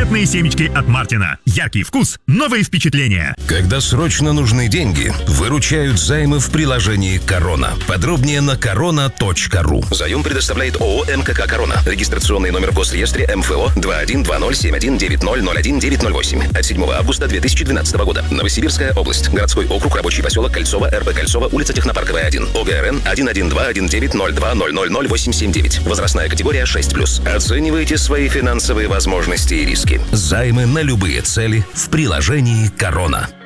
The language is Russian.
Конфетные семечки от Мартина. Яркий вкус, новые впечатления. Когда срочно нужны деньги, выручают займы в приложении «Корона». Подробнее на korona.ru. Заем предоставляет ООО «МКК Корона». Регистрационный номер в Госреестре МФО 212071901908 от 7 августа 2012 года. Новосибирская область. Городской округ, рабочий поселок Кольцово, РП Кольцово, улица Технопарковая, 1. ОГРН 1121902000879. Возрастная категория 6+. Оценивайте свои финансовые возможности и риски. Займы на любые цели в приложении «Корона».